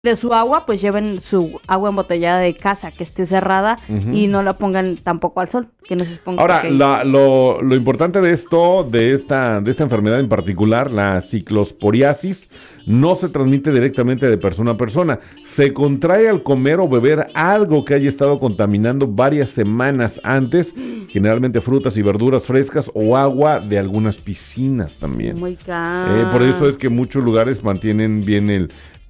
de su agua, pues lleven su agua embotellada de casa, que esté cerrada y no la pongan tampoco al sol, que no se exponga. Ahora, lo importante de esto, de esta enfermedad en particular, la ciclosporiasis, no se transmite directamente de persona a persona. Se contrae al comer o beber algo que haya estado contaminando varias semanas antes, generalmente frutas y verduras frescas o agua de algunas piscinas también. Oh my God. Por eso es que muchos lugares mantienen bien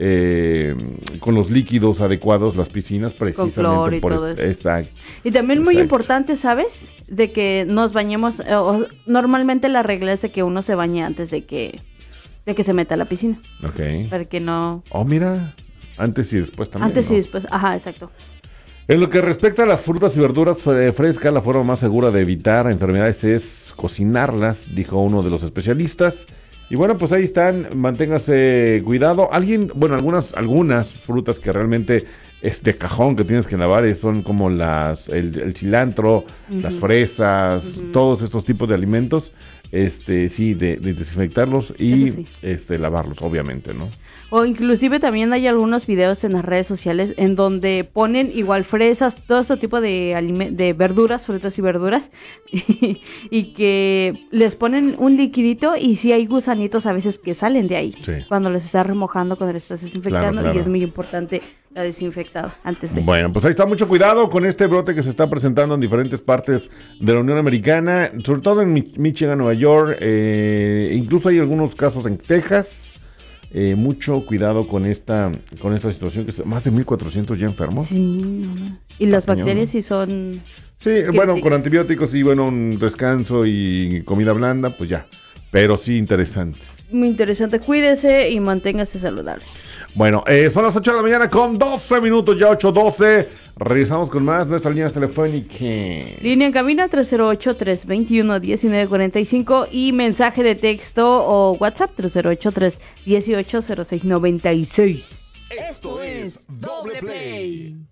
con los líquidos adecuados las piscinas, precisamente con cloro y por todo esto. eso. Exacto. Y también muy importante, ¿sabes? De que nos bañemos. Normalmente la regla es de que uno se bañe antes de que se meta a la piscina. Ok. Para que no. Oh, mira. Antes y después también. Antes ¿no? y después. Ajá, exacto. En lo que respecta a las frutas y verduras frescas, la forma más segura de evitar enfermedades es cocinarlas, dijo uno de los especialistas. Y bueno, pues ahí están, manténgase cuidado. Algunas frutas que realmente es de cajón que tienes que lavar son como el cilantro, las fresas, todos estos tipos de alimentos. Sí, de desinfectarlos y lavarlos, obviamente, ¿no? O inclusive también hay algunos videos en las redes sociales en donde ponen igual fresas, todo ese tipo de verduras, frutas y verduras, y que les ponen un liquidito y sí hay gusanitos a veces que salen de ahí, cuando les estás remojando, cuando les estás desinfectando, claro. Y es muy importante la desinfectada antes de... Bueno, pues ahí está, mucho cuidado con este brote que se está presentando en diferentes partes de la Unión Americana, sobre todo en Michigan, Nueva York, incluso hay algunos casos en Texas. Mucho cuidado con esta situación, que más de 1,400 ya enfermos. Sí, y las bacterias sí son... Sí, bueno, con antibióticos y un descanso y comida blanda, pues ya. Pero sí, interesante. Muy interesante, cuídese y manténgase saludable. Bueno, son las 8 de la mañana con 12 minutos, ya 8:12. Regresamos con más nuestras líneas telefónicas. Línea en cabina 308-321-1945 y mensaje de texto o WhatsApp 308-318-0696. Esto es Doble Play.